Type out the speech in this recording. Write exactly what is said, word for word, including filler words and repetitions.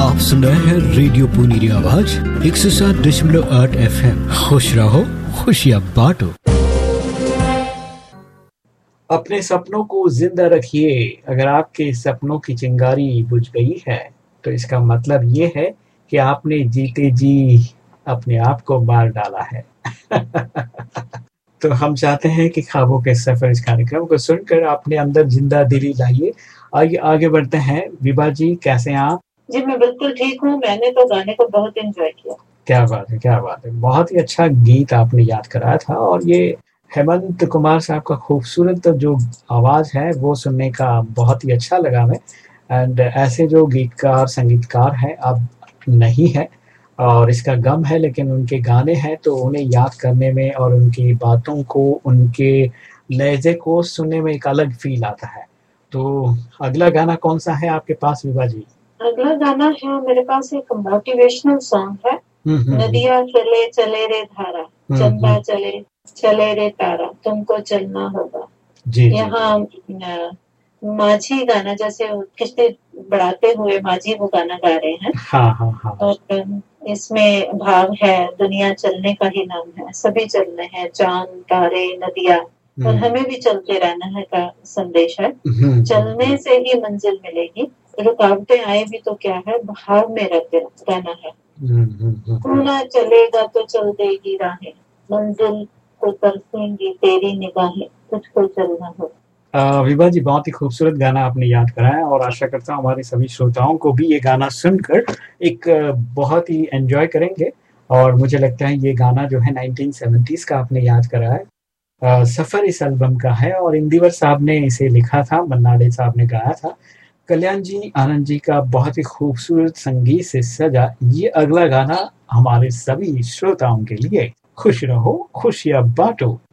आप सुन रहे हैं रेडियो पुनीरी आवाज एक सौ सात दशमलव आठ एफ एम। खुश रहो, खुशियाँ बांटो। अपने सपनों को जिंदा रखिए। अगर आपके सपनों की चिंगारी बुझ गई है तो इसका मतलब ये है कि आपने जीते जी अपने आप को मार डाला है। तो हम चाहते हैं कि ख्वाबों के सफर इस कार्यक्रम को सुनकर अपने अंदर जिंदा दिली लाइए। आइए आगे बढ़ते हैं। विभा जी, कैसे हैं आप? जी मैं बिल्कुल ठीक हूँ। मैंने तो गाने को बहुत एंजॉय किया। क्या बात है, क्या बात है। बहुत ही अच्छा गीत आपने याद कराया था और ये हेमंत कुमार साहब का खूबसूरत जो आवाज है वो सुनने का बहुत ही अच्छा लगा हमें। एंड ऐसे जो गीतकार संगीतकार हैं अब नहीं है और इसका गम है, लेकिन उनके गाने हैं तो उन्हें याद करने में और उनकी बातों को, उनके लहजे को सुनने में एक अलग फील आता है। तो अगला गाना कौन सा है आपके पास विभा जी? अगला गाना है मेरे पास एक मोटिवेशनल सॉन्ग है। नदिया चले चले रे धारा, चंदा चले चले रे तारा, तुमको चलना होगा। यहाँ माझी गाना, जैसे किसने बढ़ाते हुए माझी वो गाना गा रहे हैं। हाँ, हाँ, हाँ। और इसमें भाव है दुनिया चलने का ही नाम है, सभी चलने हैं, चांद तारे नदिया, और हमें भी चलते रहना है का संदेश है। चलने से ही मंजिल मिलेगी, रुकावटें आए भी तो क्या है, भाव में रहते रहना है। तू ना चलेगा तो चल देगी राहें, मंजिल को तरसेंगी तेरी निगाहें, तुझको चलना हो। विभा जी, बहुत ही खूबसूरत गाना आपने याद कराया और आशा करता हूँ हमारे सभी श्रोताओं को भी ये गाना सुनकर एक बहुत ही एंजॉय करेंगे। और मुझे लगता है ये गाना जो है नाइनटीन सेवेंटीज़ का आपने याद कराया है, सफर इस एल्बम का है और इंदिवर साहब ने इसे लिखा था, मन्ना डे साहब ने गाया था। कल्याण जी आनंद जी का बहुत ही खूबसूरत संगीत से सजा ये अगला गाना हमारे सभी श्रोताओं के लिए। खुश रहो, खुशियाँ बांटो।